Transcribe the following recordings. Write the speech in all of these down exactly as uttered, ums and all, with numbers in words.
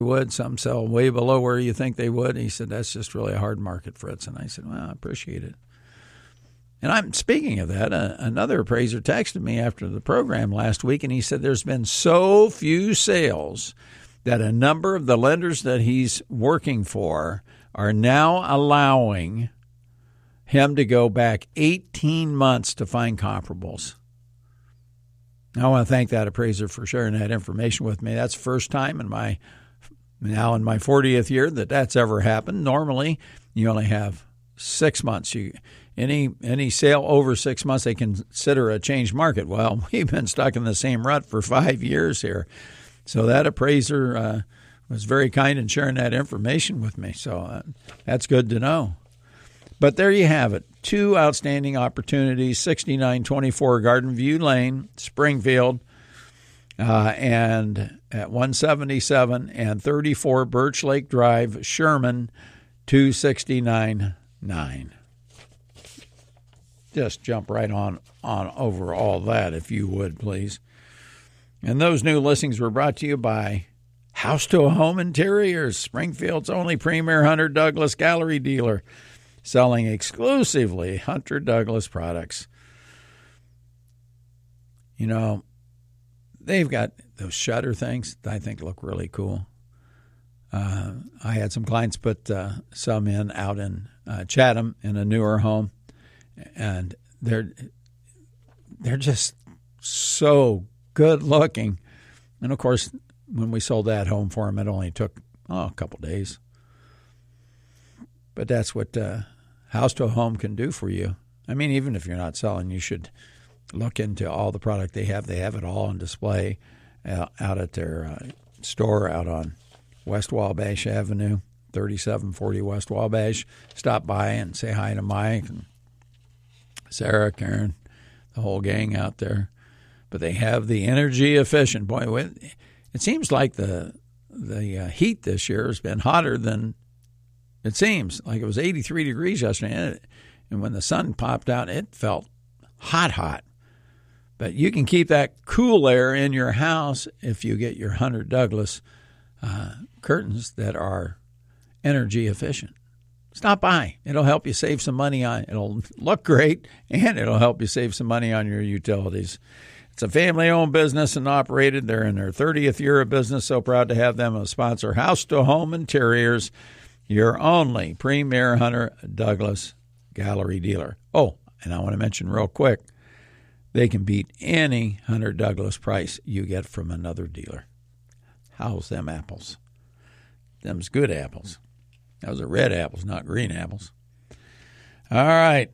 would. Some sell way below where you think they would. He said, that's just really a hard market, Fritz. And I said, well, I appreciate it. And I'm speaking of that, uh, another appraiser texted me after the program last week, and he said there's been so few sales that a number of the lenders that he's working for are now allowing him to go back eighteen months to find comparables. I want to thank that appraiser for sharing that information with me. That's the first time in my now in my fortieth year that that's ever happened. Normally, you only have six months. You any any sale over six months, they consider a changed market. Well, we've been stuck in the same rut for five years here. So that appraiser uh, was very kind in sharing that information with me. So uh, that's good to know. But there you have it. Two outstanding opportunities, sixty-nine twenty-four Garden View Lane, Springfield, uh, and at one seventy-seven and thirty-four Birch Lake Drive, Sherman, two sixty-nine nine. Just jump right on, on over all that, if you would, please. And those new listings were brought to you by House to Home Interiors, Springfield's only premier Hunter Douglas gallery dealer, selling exclusively Hunter Douglas products. You know, they've got those shutter things that I think look really cool. Uh, I had some clients put uh, some in out in uh, Chatham in a newer home, and they're they're just so good looking. And of course, when we sold that home for them, it only took oh, a couple days. But that's what uh, House to Home can do for you. I mean, even if you're not selling, you should look into all the product they have. They have it all on display uh, out at their uh, store out on West Wabash Avenue, thirty-seven forty West Wabash. Stop by and say hi to Mike and Sarah, Karen, the whole gang out there. But they have the energy efficient. Boy, it seems like the the uh, heat this year has been hotter than it seems. Like it was eighty-three degrees yesterday, and, it, and when the sun popped out, it felt hot, hot. But you can keep that cool air in your house if you get your Hunter Douglas uh, curtains that are energy efficient. Stop by. It'll help you save some money on. It'll look great, and it'll help you save some money on your utilities. It's a family-owned business and operated. They're in their thirtieth year of business. So proud to have them as a sponsor. House to Home Interiors, your only premier Hunter Douglas gallery dealer. Oh, and I want to mention real quick, they can beat any Hunter Douglas price you get from another dealer. How's them apples? Them's good apples. Those are red apples, not green apples. All right.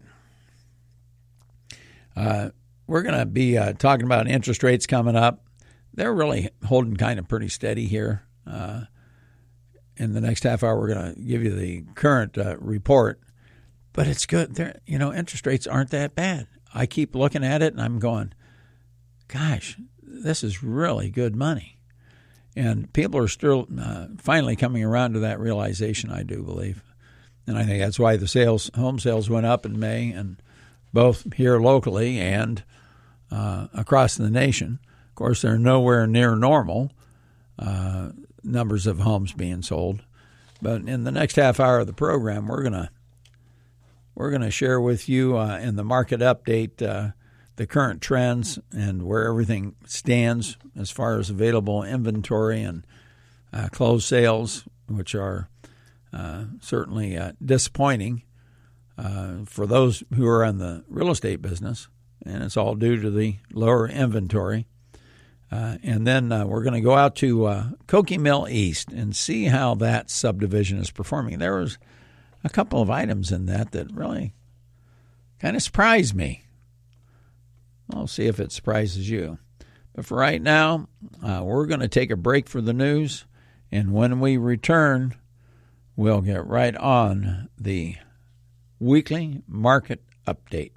Uh, we're going to be uh, talking about interest rates coming up. They're really holding kind of pretty steady here. Uh, in the next half hour, we're going to give you the current uh, report. But it's good. They're, you know, interest rates aren't that bad. I keep looking at it, and I'm going, gosh, this is really good money. And people are still uh, finally coming around to that realization, I do believe. And I think that's why the sales, home sales went up in May, and both here locally and uh, across the nation. Of course, they're nowhere near normal uh, numbers of homes being sold. But in the next half hour of the program, we're gonna we're gonna share with you uh, in the market update uh, the current trends and where everything stands as far as available inventory and uh, closed sales, which are uh, certainly uh, disappointing uh, for those who are in the real estate business, and it's all due to the lower inventory. Uh, and then uh, we're going to go out to uh, Koke Mill East and see how that subdivision is performing. There was a couple of items in that that really kind of surprised me. I'll see if it surprises you. But for right now, uh, we're going to take a break for the news, and when we return, we'll get right on the weekly market update.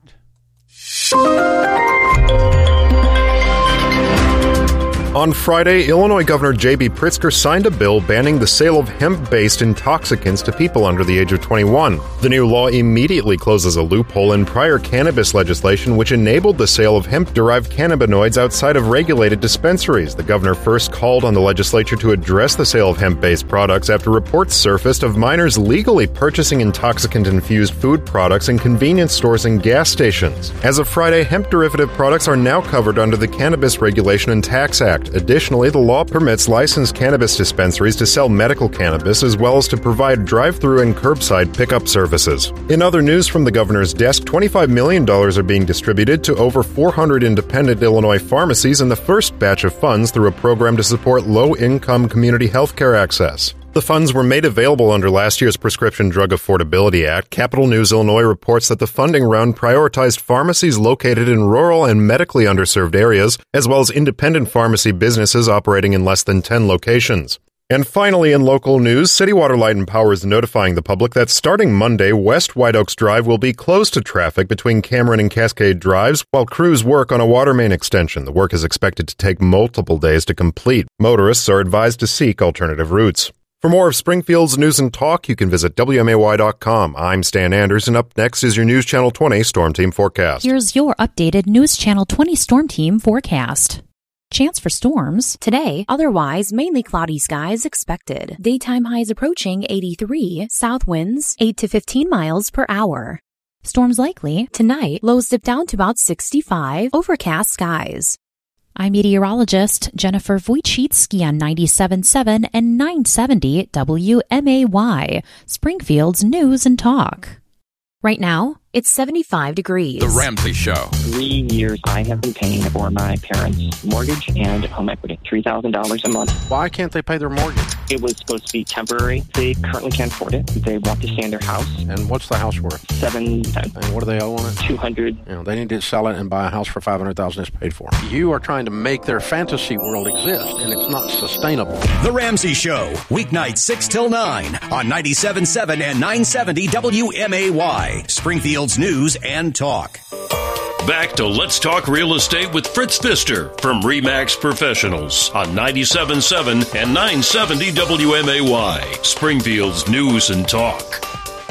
On Friday, Illinois Governor J B Pritzker signed a bill banning the sale of hemp-based intoxicants to people under the age of twenty-one. The new law immediately closes a loophole in prior cannabis legislation which enabled the sale of hemp-derived cannabinoids outside of regulated dispensaries. The governor first called on the legislature to address the sale of hemp-based products after reports surfaced of minors legally purchasing intoxicant-infused food products in convenience stores and gas stations. As of Friday, hemp derivative products are now covered under the Cannabis Regulation and Tax Act. Additionally, the law permits licensed cannabis dispensaries to sell medical cannabis as well as to provide drive-through and curbside pickup services. In other news from the governor's desk, twenty-five million dollars are being distributed to over four hundred independent Illinois pharmacies in the first batch of funds through a program to support low-income community health care access. The funds were made available under last year's Prescription Drug Affordability Act. Capital News Illinois reports that the funding round prioritized pharmacies located in rural and medically underserved areas, as well as independent pharmacy businesses operating in less than ten locations. And finally, in local news, City Water, Light and Power is notifying the public that starting Monday, West White Oaks Drive will be closed to traffic between Cameron and Cascade Drives while crews work on a water main extension. The work is expected to take multiple days to complete. Motorists are advised to seek alternative routes. For more of Springfield's news and talk, you can visit W M A Y dot com. I'm Stan Anderson. Up next is your News Channel twenty Storm Team forecast. Here's your updated News Channel twenty Storm Team forecast. Chance for storms. Today, otherwise mainly cloudy skies expected. Daytime highs approaching eighty-three, south winds eight to fifteen miles per hour. Storms likely. Tonight, lows dip down to about sixty-five, overcast skies. I'm meteorologist Jennifer Wojcicki on ninety-seven point seven and nine seventy W M A Y, Springfield's News and Talk. Right now, it's seventy-five degrees. The Ramsey Show. Three years I have been paying for my parents' mortgage and home equity, three thousand dollars a month. Why can't they pay their mortgage? It was supposed to be temporary. They currently can't afford it. They want to stay in their house. And what's the house worth? Seven ten. And what do they owe on it? Two hundred. You know, they need to sell it and buy a house for five hundred thousand dollars. It's paid for. You are trying to make their fantasy world exist, and it's not sustainable. The Ramsey Show, weeknights six till nine on ninety-seven point seven and nine seventy W M A Y, Springfield's News and Talk. Back to Let's Talk Real Estate with Fritz Pfister from RE/MAX Professionals on ninety-seven point seven and nine seventy W M A Y, Springfield's News and Talk.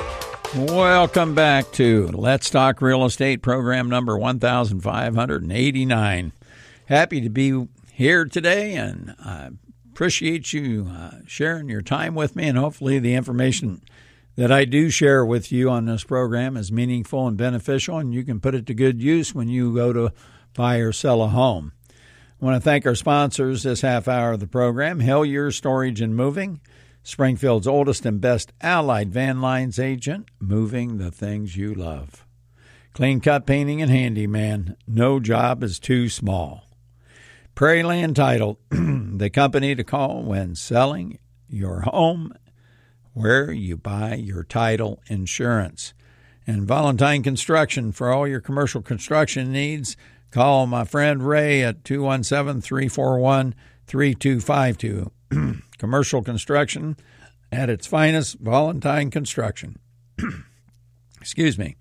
Welcome back to Let's Talk Real Estate, program number one thousand five hundred eighty-nine. Happy to be here today, and I appreciate you uh, sharing your time with me, and hopefully the information that I do share with you on this program is meaningful and beneficial, and you can put it to good use when you go to buy or sell a home. I want to thank our sponsors this half hour of the program, Hillier Storage and Moving, Springfield's oldest and best allied van lines agent, moving the things you love. Clean Cut Painting and Handyman, no job is too small. Prairie Land Title, the company to call when selling your home, where you buy your title insurance. And Valentine Construction, for all your commercial construction needs, call my friend Ray at two one seven, three four one, three two five two. Commercial construction at its finest, Valentine Construction. Excuse me.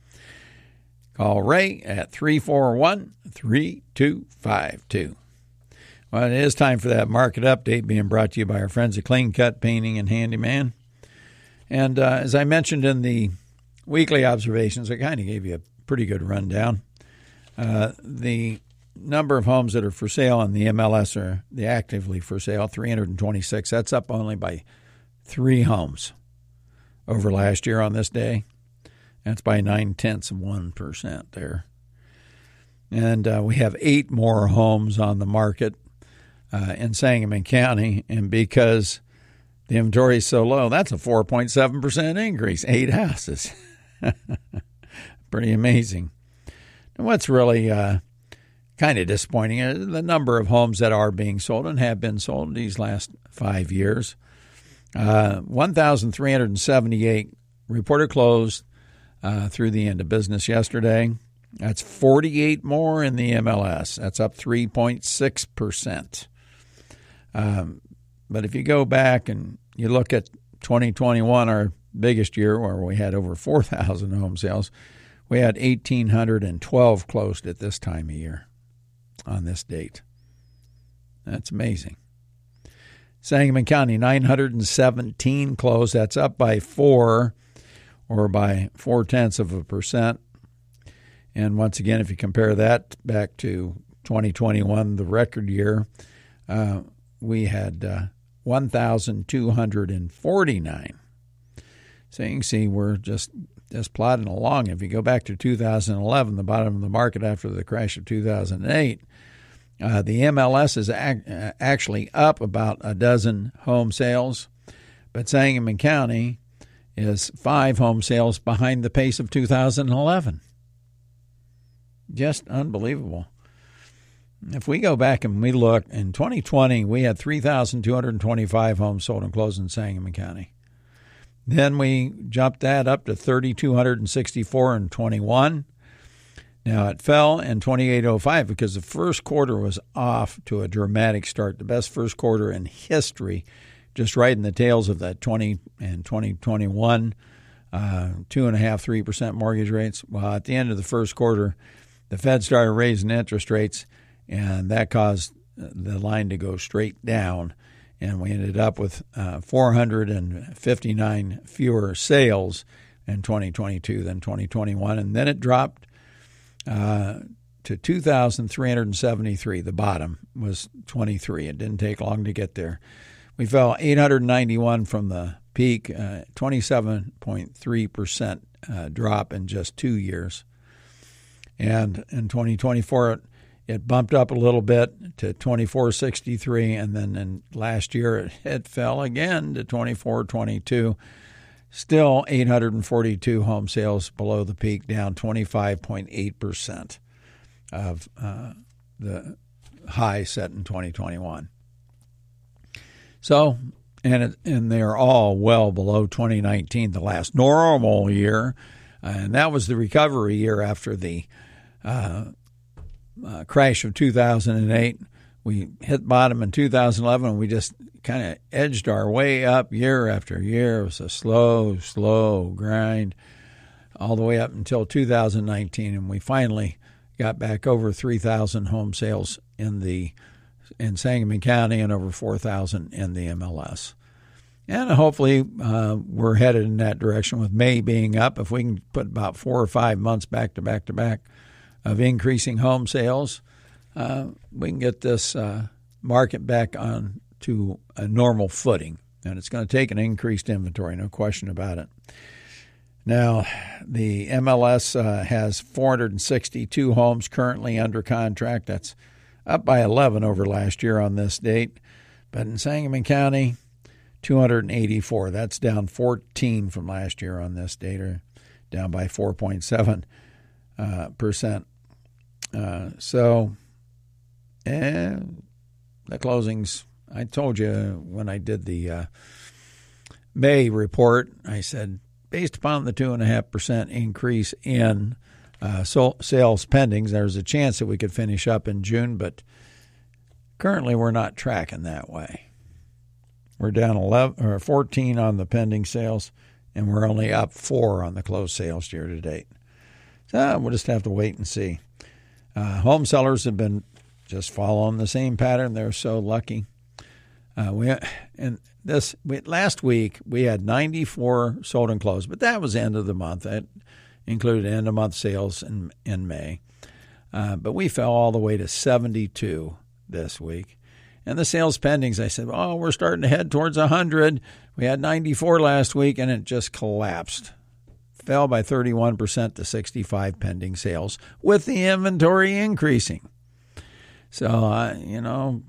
Call Ray at three four one, three two five two. Well, it is time for that market update being brought to you by our friends at Clean Cut Painting and Handyman. And uh, as I mentioned in the weekly observations, I kind of gave you a pretty good rundown. Uh, the number of homes that are for sale on the M L S are the actively for sale, three hundred twenty-six. That's up only by three homes over last year on this day. That's by nine-tenths of one percent there. And uh, we have eight more homes on the market uh, in Sangamon County, and because the inventory is so low, that's a four point seven percent increase, eight houses. Pretty amazing. And what's really uh, kind of disappointing is the number of homes that are being sold and have been sold these last five years. Uh, one thousand three hundred seventy-eight reported closed uh, through the end of business yesterday. That's forty-eight more in the M L S. That's up three point six percent. Um, but if you go back and you look at twenty twenty-one, our biggest year, where we had over four thousand home sales, we had one thousand eight hundred twelve closed at this time of year on this date. That's amazing. Sangamon County, nine hundred seventeen closed. That's up by four, or by four-tenths of a percent. And once again, if you compare that back to twenty twenty-one, the record year, uh, we had uh, one thousand two hundred forty-nine. So you can see we're just, just plodding along. If you go back to two thousand eleven, the bottom of the market after the crash of two thousand eight, uh, the M L S is ac- actually up about a dozen home sales, but Sangamon County is five home sales behind the pace of two thousand eleven. Just unbelievable. If we go back and we look, in twenty twenty, we had three thousand two hundred twenty-five homes sold and closed in Sangamon County. Then we jumped that up to three thousand two hundred sixty-four in twenty-one. Now, it fell in twenty-eight oh five because the first quarter was off to a dramatic start, the best first quarter in history, just riding the tails of that twenty and twenty twenty-one, uh, two and a half, three percent mortgage rates. Well, at the end of the first quarter, the Fed started raising interest rates, and that caused the line to go straight down, and we ended up with uh, four hundred fifty-nine fewer sales in twenty twenty-two than twenty twenty-one, and then it dropped uh, to two thousand three hundred seventy-three. The bottom was twenty-three. It didn't take long to get there. We fell eight hundred ninety-one from the peak, uh, twenty-seven point three percent uh, drop in just two years. And in twenty twenty-four, it, it bumped up a little bit to twenty-four sixty-three, and then in last year it, it fell again to twenty-four twenty-two. Still eight hundred forty-two home sales below the peak, down twenty-five point eight percent of uh, the high set in twenty twenty-one. So, and it, and they're all well below twenty nineteen, the last normal year, and that was the recovery year after the uh, uh, crash of two thousand eight. We hit bottom in two thousand eleven, and we just kind of edged our way up year after year. It was a slow, slow grind all the way up until two thousand nineteen, and we finally got back over three thousand home sales in the in Sangamon County and over four thousand in the M L S. And hopefully uh, we're headed in that direction with May being up. If we can put about four or five months back to back to back of increasing home sales, uh, we can get this uh, market back on to a normal footing. And it's going to take an increased inventory, no question about it. Now, the M L S uh, has four hundred sixty-two homes currently under contract. That's up by eleven over last year on this date. But in Sangamon County, two hundred eighty-four. That's down fourteen from last year on this date, or down by four point seven uh, percent. Uh, so, and the closings, I told you when I did the uh, May report, I said, based upon the two point five percent increase in uh, sales pendings, there's a chance that we could finish up in June, but currently we're not tracking that way. We're down eleven or fourteen on the pending sales, and we're only up four on the closed sales year to date. So we'll just have to wait and see. Uh, home sellers have been just following the same pattern. They're so lucky. Uh, we and this we, last week we had ninety-four sold and closed, but that was end of the month. That included end of month sales in in May. Uh, but we fell all the way to seventy-two this week. And the sales pendings, I said, oh, we're starting to head towards one hundred. We had ninety-four last week, and it just collapsed. Fell by thirty-one percent to sixty-five pending sales, with the inventory increasing. So, uh, you know,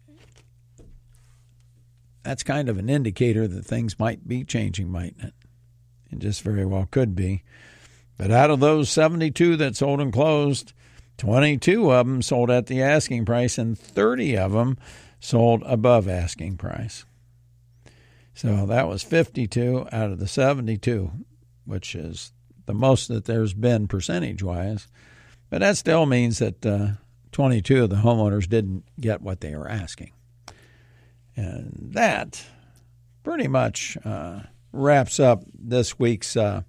that's kind of an indicator that things might be changing, mightn't it? It just very well could be. But out of those seventy-two that sold and closed, twenty-two of them sold at the asking price, and thirty of them sold above asking price. So that was fifty-two out of the seventy-two, which is the most that there's been percentage-wise. But that still means that uh, twenty-two of the homeowners didn't get what they were asking. And that pretty much uh, wraps up this week's uh,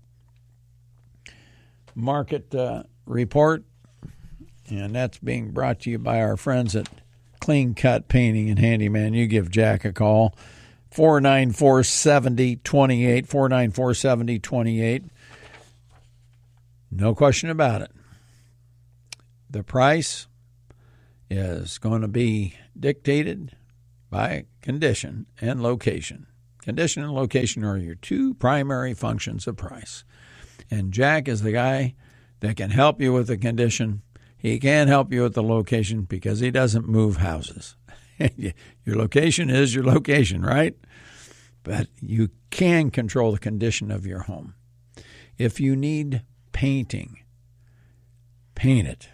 market uh, report. And that's being brought to you by our friends at Clean Cut Painting and Handyman, you give Jack a call. four nine four, seven zero two eight, four nine four, seven zero two eight. No question about it. The price is going to be dictated by condition and location. Condition and location are your two primary functions of price. And Jack is the guy that can help you with the condition. He can't help you with the location because he doesn't move houses. Your location is your location, right? But you can control the condition of your home. If you need painting, paint it.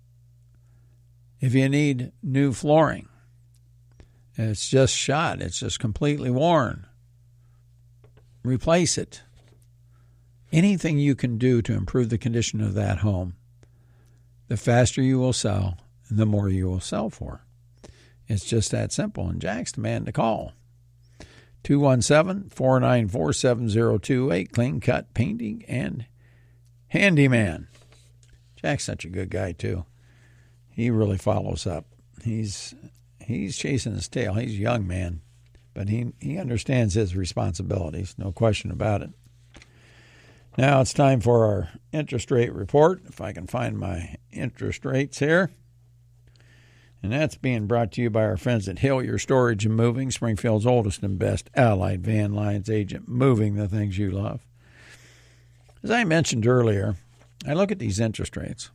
If you need new flooring, and it's just shot, it's just completely worn, replace it. Anything you can do to improve the condition of that home, the faster you will sell and the more you will sell for. It's just that simple, and Jack's the man to call. two one seven, four nine four, seven zero two eight, Clean Cut Painting and Handyman. Jack's such a good guy, too. He really follows up. He's he's chasing his tail. He's a young man, but he, he understands his responsibilities, no question about it. Now it's time for our interest rate report, if I can find my interest rates here. And that's being brought to you by our friends at Hillier Storage and Moving, Springfield's oldest and best allied van lines agent, moving the things you love. As I mentioned earlier, I look at these interest rates.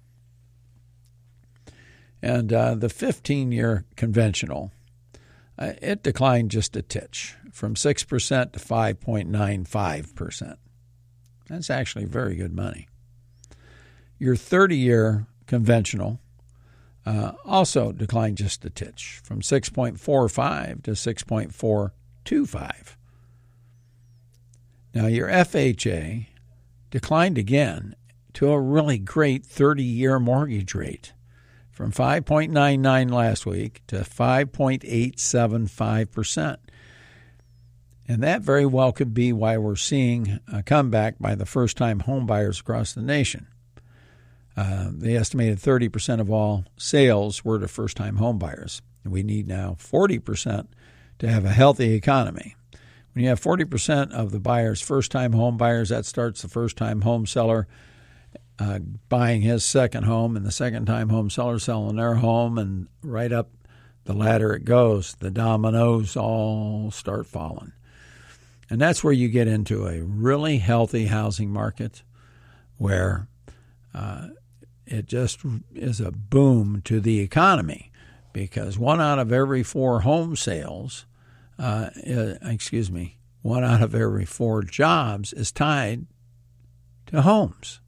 And uh, the fifteen-year conventional, uh, it declined just a titch, from six percent to five point nine five percent. That's actually very good money. Your thirty-year conventional uh, also declined just a titch, from six point four five to six point four two five. Now, your F H A declined again to a really great thirty-year mortgage rate, from five point nine nine last week to five point eight seven five percent. And that very well could be why we're seeing a comeback by the first-time home buyers across the nation. Uh, they estimated thirty percent of all sales were to first-time home buyers. And we need now forty percent to have a healthy economy. When you have forty percent of the buyers first-time home buyers, that starts the first-time home seller uh, buying his second home and the second-time home seller selling their home, and right up the ladder it goes. The dominoes all start falling. And that's where you get into a really healthy housing market where uh, it just is a boom to the economy, because one out of every four home sales, uh, uh, excuse me, one out of every four jobs is tied to homes.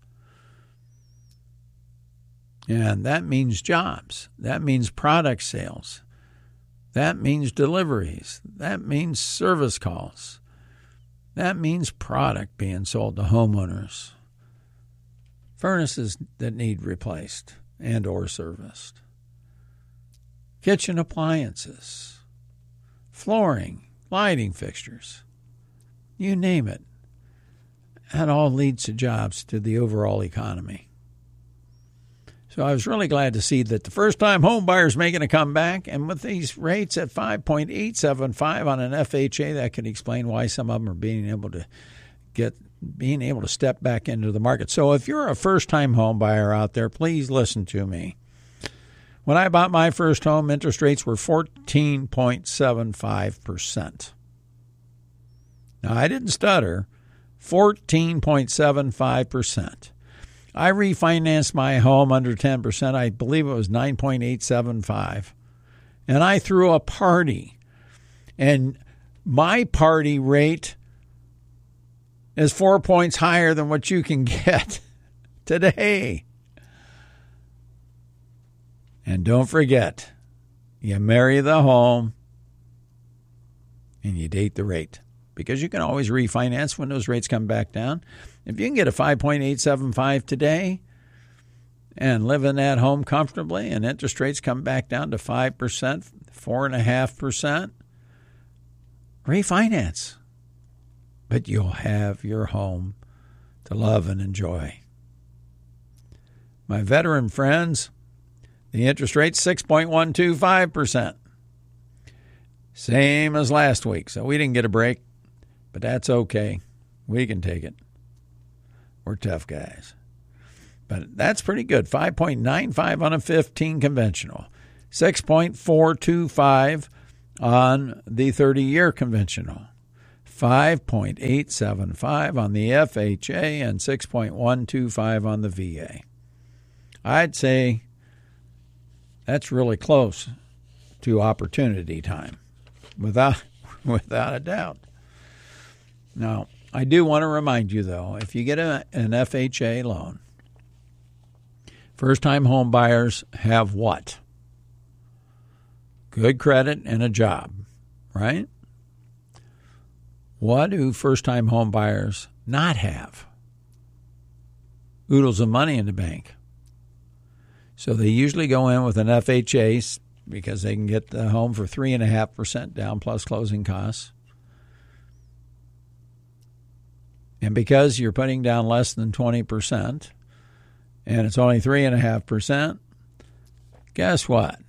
And that means jobs. That means product sales. That means deliveries. That means service calls. That means product being sold to homeowners, furnaces that need replaced and or serviced, kitchen appliances, flooring, lighting fixtures, you name it. That all leads to jobs, to the overall economy. So I was really glad to see that the first-time home buyers making a comeback, and with these rates at five point eight seven five on an F H A, that could explain why some of them are being able to get being able to step back into the market. So if you're a first-time home buyer out there, please listen to me. When I bought my first home, interest rates were fourteen point seven five percent. Now, I didn't stutter, fourteen point seven five percent. I refinanced my home under ten percent. I believe it was nine point eight seven five. And I threw a party. And my party rate is four points higher than what you can get today. And don't forget, you marry the home and you date the rate, because you can always refinance when those rates come back down. If you can get a five point eight seven five today and live in that home comfortably, and interest rates come back down to five percent, four point five percent, refinance. But you'll have your home to love and enjoy. My veteran friends, the interest rate's six point one two five percent. Same as last week. So we didn't get a break, but that's okay. We can take it. We're tough guys. But that's pretty good. five point nine five on a fifteen conventional. six point four two five on the thirty-year conventional. five point eight seven five on the F H A and six point one two five on the V A. I'd say that's really close to opportunity time, without without a doubt. Now, I do want to remind you, though, if you get a, an F H A loan, first-time home buyers have what? Good credit and a job, right? What do first-time home buyers not have? Oodles of money in the bank. So they usually go in with an F H A because they can get the home for three point five percent down plus closing costs. And because you're putting down less than twenty percent and it's only three point five percent, guess what?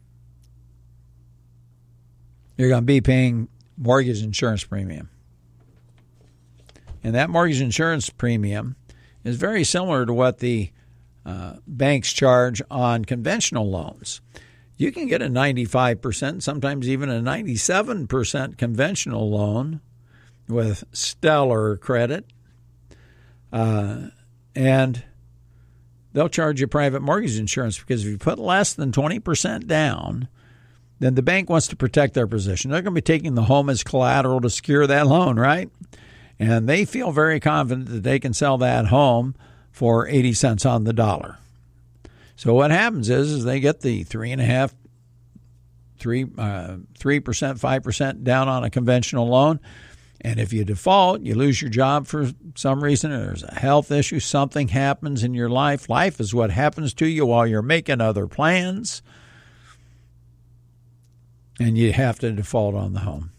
You're going to be paying mortgage insurance premium. And that mortgage insurance premium is very similar to what the uh, banks charge on conventional loans. You can get a ninety-five percent, sometimes even a ninety-seven percent conventional loan with stellar credit, uh, and they'll charge you private mortgage insurance because if you put less than twenty percent down, then the bank wants to protect their position. They're going to be taking the home as collateral to secure that loan, right? And they feel very confident that they can sell that home for eighty cents on the dollar. So what happens is, is they get the three and a half, three, uh, three percent, five percent down on a conventional loan. And if you default, you lose your job for some reason, or there's a health issue, something happens in your life. Life is what happens to you while you're making other plans. And you have to default on the home.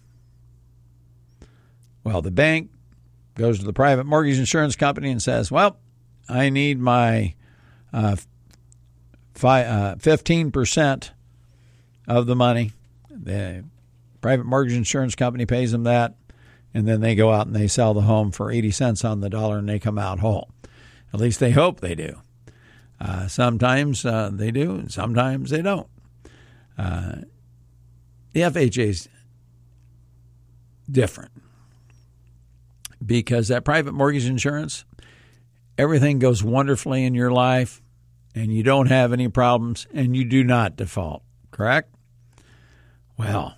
Well, the bank goes to the private mortgage insurance company and says, well, I need my uh, fi- uh, fifteen percent of the money. The private mortgage insurance company pays them that, and then they go out and they sell the home for eighty cents on the dollar, and they come out whole. At least they hope they do. Uh, sometimes uh, they do, and sometimes they don't. Uh, the F H A is different because that private mortgage insurance, everything goes wonderfully in your life, and you don't have any problems, and you do not default, correct? Well,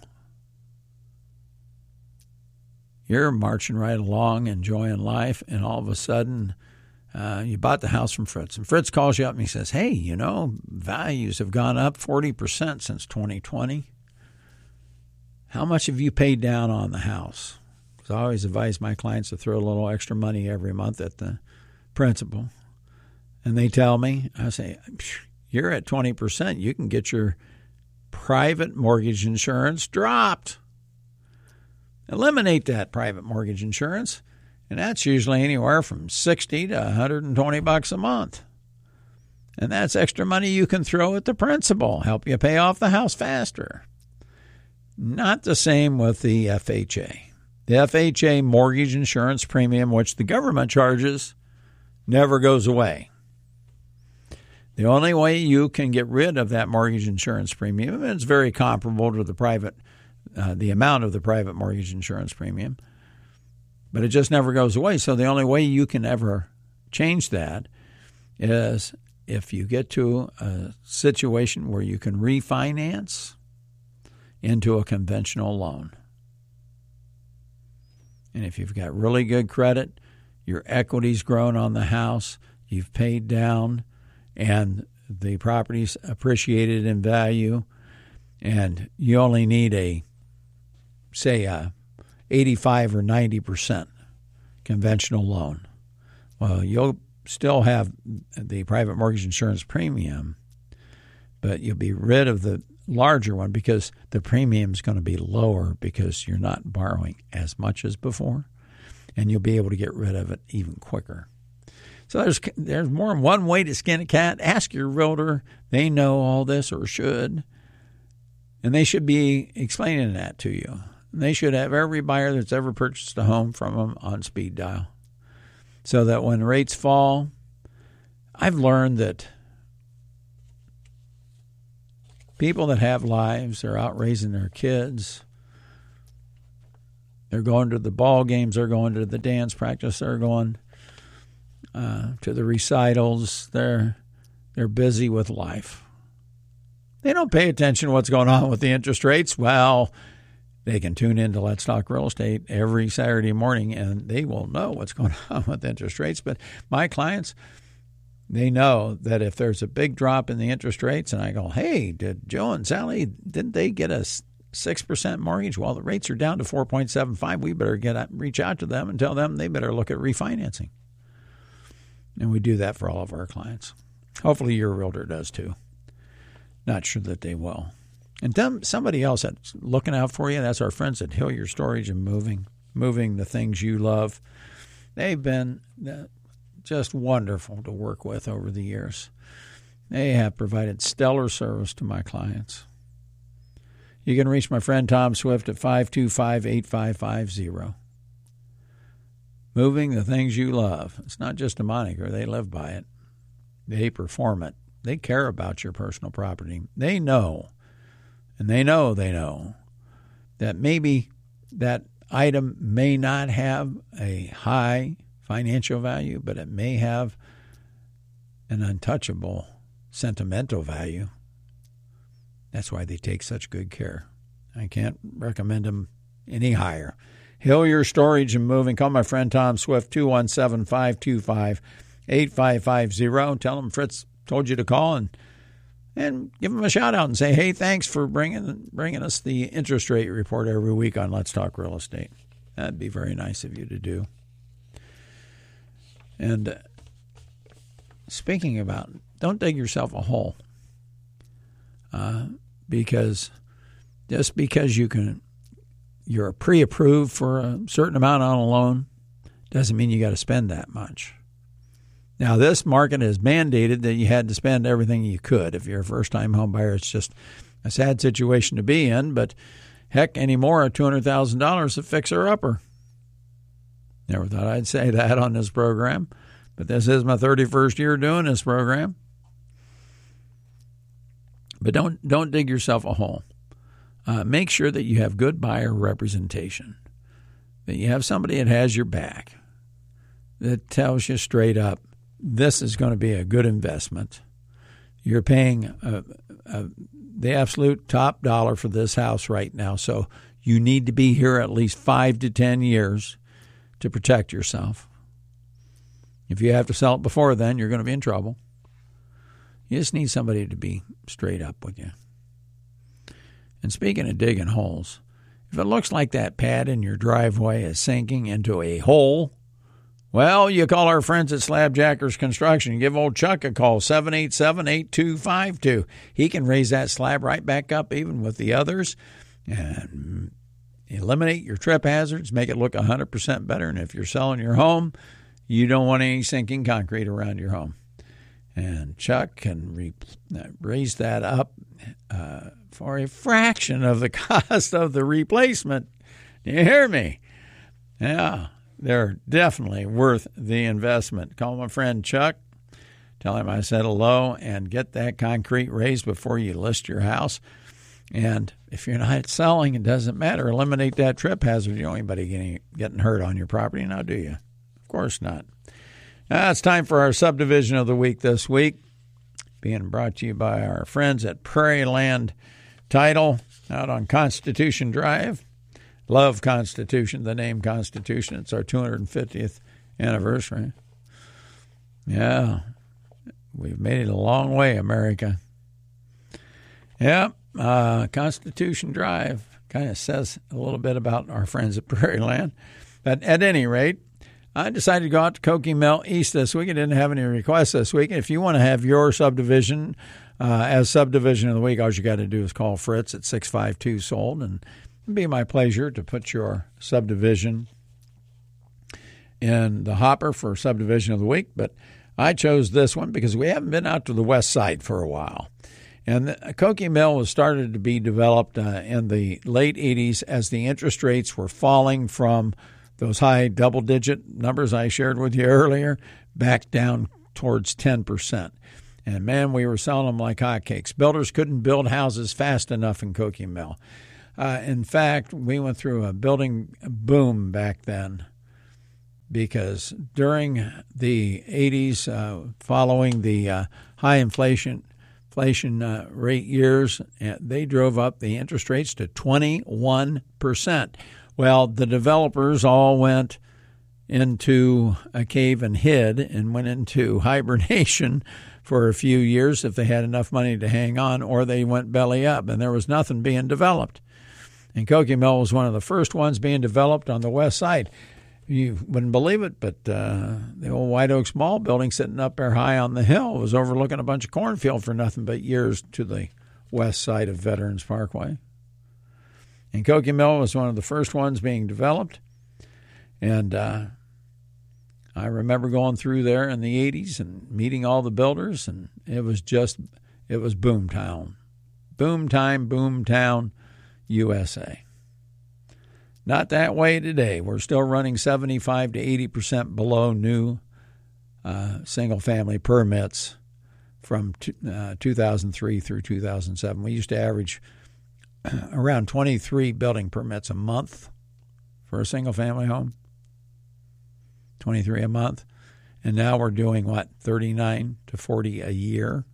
you're marching right along, enjoying life, and all of a sudden, uh, you bought the house from Fritz. And Fritz calls you up and he says, hey, you know, values have gone up forty percent since twenty twenty. How much have you paid down on the house? Because I always advise my clients to throw a little extra money every month at the principal. And they tell me, I say, you're at twenty percent. You can get your private mortgage insurance dropped. Eliminate that private mortgage insurance, and that's usually anywhere from sixty to one hundred twenty bucks a month. And that's extra money you can throw at the principal, help you pay off the house faster. Not the same with the F H A. The F H A mortgage insurance premium, which the government charges, never goes away. The only way you can get rid of that mortgage insurance premium, and it's very comparable to the private, uh, the amount of the private mortgage insurance premium, but it just never goes away. So the only way you can ever change that is if you get to a situation where you can refinance into a conventional loan. And if you've got really good credit, your equity's grown on the house, you've paid down, and the property's appreciated in value, and you only need a, say, a eighty-five or ninety percent conventional loan. Well, you'll still have the private mortgage insurance premium, but you'll be rid of the larger one because the premium is going to be lower because you're not borrowing as much as before, and you'll be able to get rid of it even quicker. So there's there's more than one way to skin a cat. Ask your realtor. They know all this or should. And they should be explaining that to you. They should have every buyer that's ever purchased a home from them on speed dial, so that when rates fall, I've learned that people that have lives are out raising their kids. They're going to the ball games. They're going to the dance practice. They're going uh, to the recitals. They're they're busy with life. They don't pay attention to what's going on with the interest rates. Well, they can tune in to Let's Talk Real Estate every Saturday morning, and they will know what's going on with interest rates. But my clients, they know that if there's a big drop in the interest rates, and I go, hey, did Joe and Sally, didn't they get a six percent mortgage? Well, the rates are down to four point seven five. We better get reach out to them and tell them they better look at refinancing. And we do that for all of our clients. Hopefully your realtor does too. Not sure that they will. And them, somebody else that's looking out for you, that's our friends at Hillier Storage and Moving, moving the things you love. They've been just wonderful to work with over the years. They have provided stellar service to my clients. You can reach my friend Tom Swift at five two five, eight five five zero. Moving the things you love. It's not just a moniker. They live by it. They perform it. They care about your personal property. They know, and they know they know, that maybe that item may not have a high financial value, but it may have an untouchable sentimental value. That's why they take such good care. I can't recommend them any higher. Hillier Storage and Moving. Call my friend Tom Swift, two one seven, five two five, eight five five zero. Tell him Fritz told you to call, and and give him a shout out and say, hey, thanks for bringing bringing us the interest rate report every week on Let's Talk Real Estate. That'd be very nice of you to do. And uh, speaking about, don't dig yourself a hole, uh, because just because you can, you're pre-approved for a certain amount on a loan doesn't mean you got to spend that much. Now, this market has mandated that you had to spend everything you could. If you're a first-time home buyer, it's just a sad situation to be in. But heck, anymore, two hundred thousand dollars a fixer-upper. Never thought I'd say that on this program, but this is my thirty-first year doing this program. But don't don't dig yourself a hole. Uh, make sure that you have good buyer representation, that you have somebody that has your back, that tells you straight up, this is going to be a good investment. You're paying uh, uh, the absolute top dollar for this house right now, so you need to be here at least five to ten years to protect yourself. If you have to sell it before then, you're going to be in trouble. You just need somebody to be straight up with you. And speaking of digging holes, if it looks like that pad in your driveway is sinking into a hole, well, you call our friends at Slabjackers Construction. Give old Chuck a call, seven eight seven, eight two five two. He can raise that slab right back up even with the others and eliminate your trip hazards, make it look one hundred percent better. And if you're selling your home, you don't want any sinking concrete around your home. And Chuck can re- raise that up uh, for a fraction of the cost of the replacement. Do you hear me? Yeah, they're definitely worth the investment. Call my friend Chuck. Tell him I said hello and get that concrete raised before you list your house. And if you're not selling, it doesn't matter. Eliminate that trip hazard. You don't want anybody getting, getting hurt on your property now, do you? Of course not. Now it's time for our subdivision of the week this week, being brought to you by our friends at Prairie Land Title out on Constitution Drive. Love Constitution, the name Constitution. It's our two hundred fiftieth anniversary. Yeah, we've made it a long way, America. Yeah, uh, Constitution Drive kind of says a little bit about our friends at Prairie Land. But at any rate, I decided to go out to Cokie Mill East this week. I didn't have any requests this week. If you want to have your subdivision uh, as subdivision of the week, all you got to do is call Fritz at six five two sold, and it'd be my pleasure to put your subdivision in the hopper for subdivision of the week. But I chose this one because we haven't been out to the west side for a while. And the Koke Mill was started to be developed uh, in the late eighties as the interest rates were falling from those high double-digit numbers I shared with you earlier back down towards ten percent. And, man, we were selling them like hotcakes. Builders couldn't build houses fast enough in Koke Mill. Uh, in fact, we went through a building boom back then because during the eighties, uh, following the uh, high inflation inflation uh, rate years, they drove up the interest rates to twenty-one percent. Well, the developers all went into a cave and hid and went into hibernation for a few years if they had enough money to hang on, or they went belly up, and there was nothing being developed. And Koke Mill was one of the first ones being developed on the west side. You wouldn't believe it, but uh, the old White Oaks Mall building sitting up there high on the hill was overlooking a bunch of cornfield for nothing but years to the west side of Veterans Parkway. And Koke Mill was one of the first ones being developed. And uh, I remember going through there in the eighties and meeting all the builders, and it was just, it was boom town. Boom time, boom town, U S A. Not that way today. We're still running seventy-five to eighty percent below new uh, single-family permits from t- uh, two thousand three through two thousand seven. We used to average around twenty-three building permits a month for a single-family home, twenty-three a month. And now we're doing, what, thirty-nine to forty a year?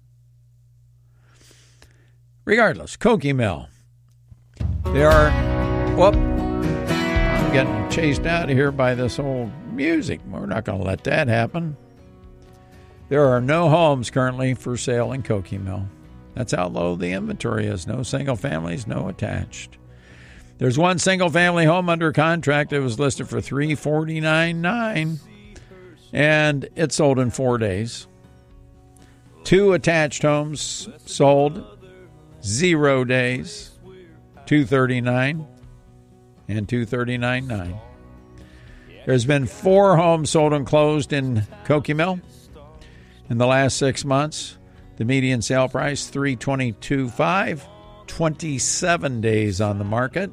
Regardless, Koke Mill. There are, whoop, I'm getting chased out of here by this old music. We're not going to let that happen. There are no homes currently for sale in Koke Mill. That's how low the inventory is. No single families, no attached. There's one single family home under contract that was listed for three hundred forty-nine thousand nine hundred dollars, and it sold in four days. Two attached homes sold, zero days, two hundred thirty-nine thousand and two hundred thirty-nine thousand nine hundred dollars. There's been four homes sold and closed in Koke Mill in the last six months. The median sale price, three hundred twenty-two thousand five hundred dollars, twenty-seven days on the market.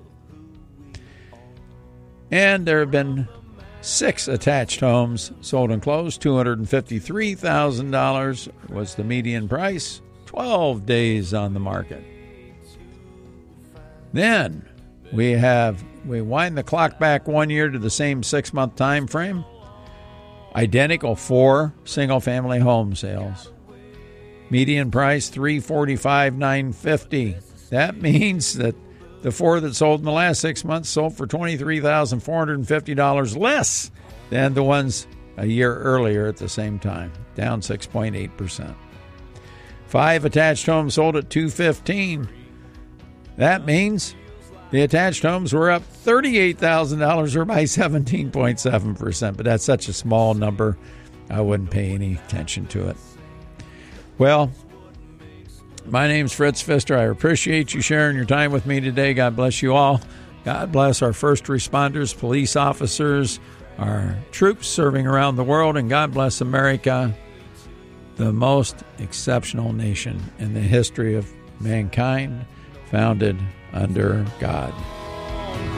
And there have been six attached homes sold and closed. two hundred fifty-three thousand dollars was the median price, twelve days on the market. Then we have, we wind the clock back one year to the same six-month time frame. Identical four single-family home sales. Median price, three hundred forty-five thousand nine hundred fifty dollars. That means that the four that sold in the last six months sold for twenty-three thousand four hundred fifty dollars less than the ones a year earlier at the same time, down six point eight percent. Five attached homes sold at two hundred fifteen dollars. That means the attached homes were up thirty-eight thousand dollars or by seventeen point seven percent, but that's such a small number, I wouldn't pay any attention to it. Well, my name's Fritz Pfister. I appreciate you sharing your time with me today. God bless you all. God bless our first responders, police officers, our troops serving around the world, and God bless America, the most exceptional nation in the history of mankind, founded under God.